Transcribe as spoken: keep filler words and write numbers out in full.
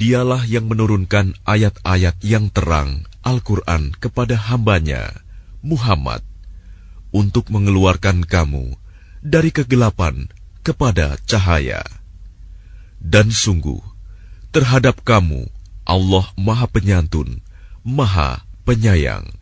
Dialah yang menurunkan ayat-ayat yang terang Al-Quran kepada hambanya, Muhammad, untuk mengeluarkan kamu dari kegelapan kepada cahaya. Dan sungguh, terhadap kamu Allah Maha Penyantun, Maha Penyayang.